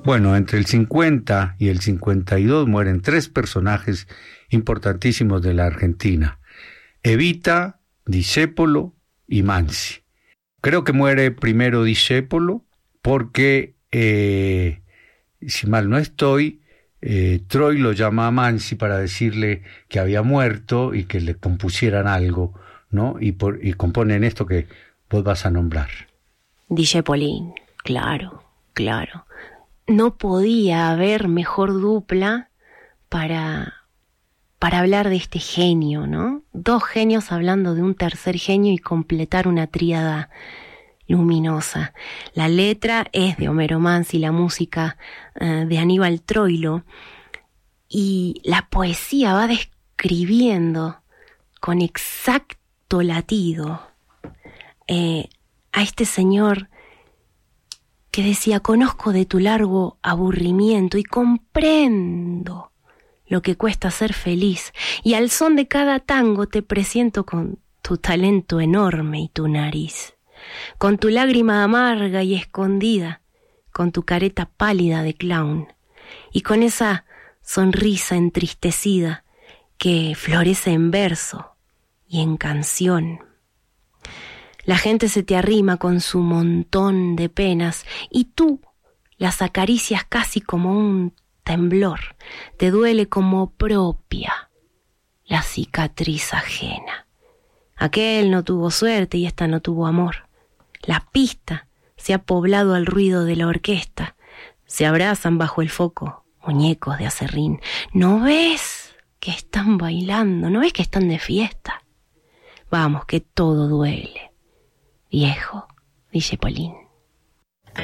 Bueno, entre el 50 y el 52 mueren 3 personajes importantísimos de la Argentina: Evita, Discépolo y Mansi. Creo que muere primero Discépolo porque, si mal no estoy, Troy lo llama a Mansi para decirle que había muerto y que le compusieran algo, ¿no? Y componen esto que vos vas a nombrar. Discepolín, claro. No podía haber mejor dupla para hablar de este genio, ¿no? 2 genios hablando de un tercer genio y completar una tríada luminosa. La letra es de Homero Mansi, la música de Aníbal Troilo, y la poesía va describiendo con exacto latido a este señor que decía: conozco de tu largo aburrimiento y comprendo lo que cuesta ser feliz, y al son de cada tango te presiento con tu talento enorme y tu nariz, con tu lágrima amarga y escondida, con tu careta pálida de clown, y con esa sonrisa entristecida que florece en verso y en canción. La gente se te arrima con su montón de penas y tú las acaricias casi como un temblor. Te duele como propia la cicatriz ajena. Aquel no tuvo suerte y esta no tuvo amor. La pista se ha poblado al ruido de la orquesta. Se abrazan bajo el foco muñecos de acerrín. ¿No ves que están bailando? ¿No ves que están de fiesta? Vamos, que todo duele. Viejo, dice Polín.